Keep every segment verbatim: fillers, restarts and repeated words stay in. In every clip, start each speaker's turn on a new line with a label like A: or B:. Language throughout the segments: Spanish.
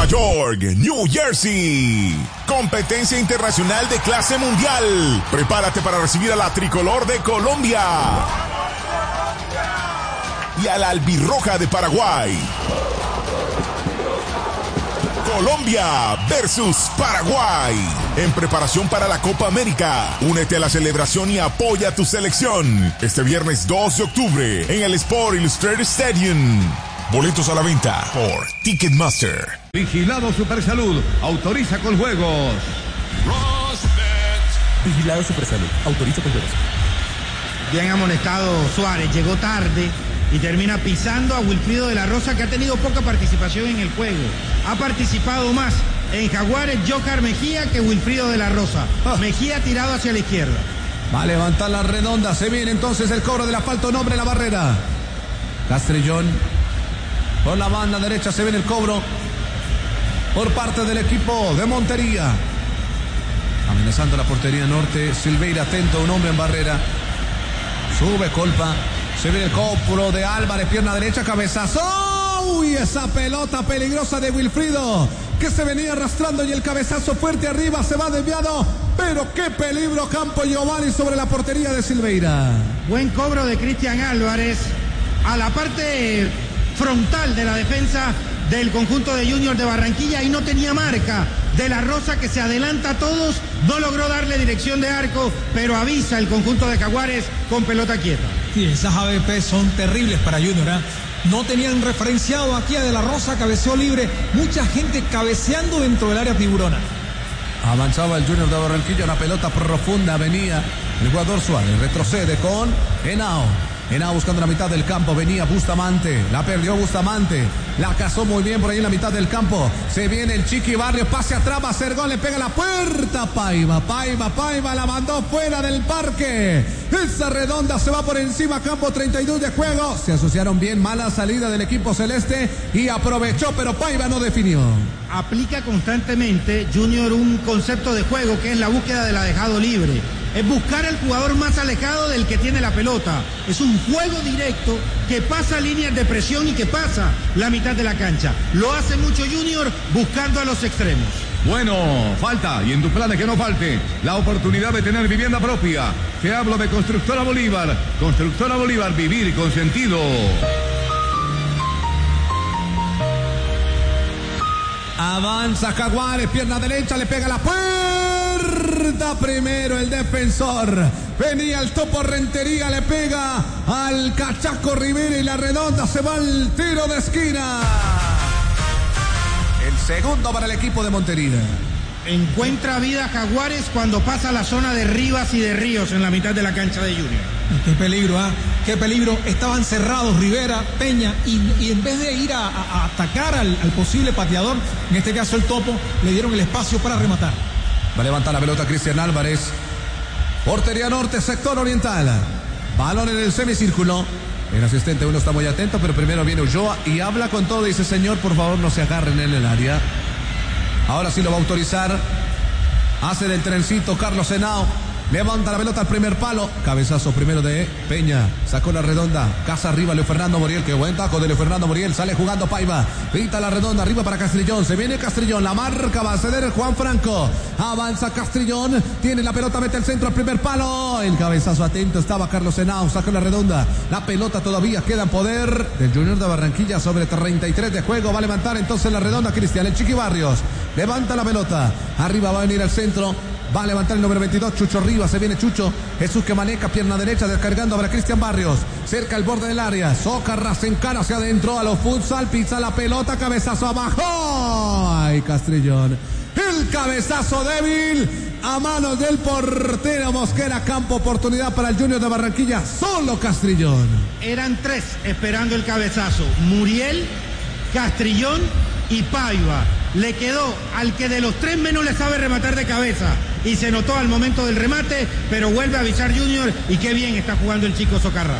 A: York, New Jersey. Competencia internacional de clase mundial. Prepárate para recibir a la tricolor de Colombia y a la albirroja de Paraguay. Colombia versus Paraguay. En preparación para la Copa América. Únete a la celebración y apoya a tu selección. Este viernes dos de octubre en el Sport Illustrated Stadium. Boletos a la venta por Ticketmaster.
B: Vigilado Supersalud. Autoriza con juegos.
C: Vigilado Supersalud. Autoriza con juegos.
D: Bien amonestado Suárez. Llegó tarde y termina pisando a Wilfrido de la Rosa, que ha tenido poca participación en el juego. Ha participado más en Jaguares Jocar Mejía que Wilfrido de la Rosa. Ah. Mejía tirado hacia la izquierda.
E: Va a levantar la redonda. Se viene entonces el cobro del asfalto. Nombre en la barrera. Castrillón. Por la banda derecha se viene el cobro por parte del equipo de Montería. Amenazando la portería norte. Silveira atento. Un hombre en barrera. Sube Colpa. Se viene el cobro de Álvarez, pierna derecha, cabezazo. ¡Uy! Esa pelota peligrosa de Wilfrido, que se venía arrastrando, y el cabezazo fuerte arriba, se va desviado. Pero qué peligro Campo Giovanni sobre la portería de Silveira.
D: Buen cobro de Cristian Álvarez a la parte frontal de la defensa del conjunto de Junior de Barranquilla, y no tenía marca. De la Rosa, que se adelanta a todos, no logró darle dirección de arco, pero avisa el conjunto de Jaguares con pelota quieta.
F: Sí, esas A B P son terribles para Junior, ¿eh? No tenían referenciado aquí a De la Rosa, cabeceó libre, mucha gente cabeceando dentro del área tiburona.
E: Avanzaba el Junior de Barranquilla, la pelota profunda, venía el jugador Suárez, retrocede con Henao. Henao buscando la mitad del campo, venía Bustamante, la perdió Bustamante, la cazó muy bien por ahí en la mitad del campo. Se viene el Chiqui Barrios, pase atrás, va a hacer gol, le pega la puerta. Paiva, Paiva, Paiva, la mandó fuera del parque. Esa redonda se va por encima, campo treinta y dos de juego. Se asociaron bien, mala salida del equipo celeste y aprovechó, pero Paiva no definió.
D: Aplica constantemente Junior un concepto de juego que es la búsqueda de la dejado libre. Es buscar al jugador más alejado del que tiene la pelota. Es un juego directo que pasa líneas de presión y que pasa la mitad de la cancha. Lo hace mucho Junior buscando a los extremos.
B: Bueno, falta, y en tus planes que no falte, la oportunidad de tener vivienda propia. Te hablo de Constructora Bolívar. Constructora Bolívar, vivir con sentido.
E: Avanza Jaguares, pierna derecha, le pega la puerta primero el defensor. Venía el Topo Rentería, le pega al Cachaco Rivera y la redonda se va al tiro de esquina. El segundo para el equipo de Montería.
D: Encuentra vida Jaguares cuando pasa la zona de Rivas y de Ríos en la mitad de la cancha de Junior.
F: Qué peligro, ¿ah? ¿eh? Qué peligro. Estaban cerrados Rivera, Peña, y, y en vez de ir a, a, a atacar al, al posible pateador, en este caso el Topo, le dieron el espacio para rematar.
E: Va a levantar la pelota Cristian Álvarez. Portería norte, sector oriental. Balón en el semicírculo. El asistente uno está muy atento, pero primero viene Ulloa y habla con todo. Dice, señor, por favor no se agarren en el área. Ahora sí lo va a autorizar. Hace del trencito Carlos Henao. Levanta la pelota al primer palo. Cabezazo primero de Peña. Sacó la redonda. Casa arriba Leo Fernando Muriel. Qué buen taco de Leo Fernando Muriel. Sale jugando Paiva. Pinta la redonda arriba para Castrillón. Se viene Castrillón. La marca va a ceder Juan Franco. Avanza Castrillón. Tiene la pelota. Mete el centro al primer palo. El cabezazo atento estaba Carlos Henao. Sacó la redonda. La pelota todavía queda en poder del Junior de Barranquilla sobre treinta y tres de juego. Va a levantar entonces la redonda Cristian. El Chiqui Barrios. Levanta la pelota. Arriba va a venir al centro. Va a levantar el número veintidós, Chucho Rivas, se viene Chucho, Jesús que maneja, pierna derecha, descargando para Cristian Barrios, cerca el borde del área, Zócarra se encara hacia adentro, a los futsal, pisa la pelota, cabezazo abajo, ay Castrillón, el cabezazo débil, a manos del portero Mosquera, campo, oportunidad para el Junior de Barranquilla, solo Castrillón.
D: Eran tres esperando el cabezazo, Muriel, Castrillón y Paiva. Le quedó al que de los tres menos le sabe rematar de cabeza y se notó al momento del remate, pero vuelve a avisar Junior y qué bien está jugando el chico Socarrás.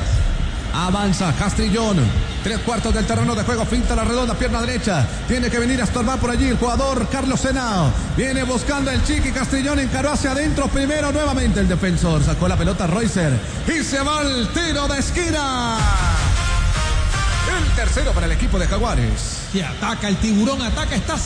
E: Avanza Castrillón, tres cuartos del terreno de juego, finta la redonda, pierna derecha, tiene que venir a estorbar por allí el jugador Carlos Henao, viene buscando el Chiqui, Castrillón encaró hacia adentro, primero nuevamente el defensor, sacó la pelota Reuser y se va al tiro de esquina. El tercero para el equipo de Jaguares.
F: Que ataca el tiburón, ataca, está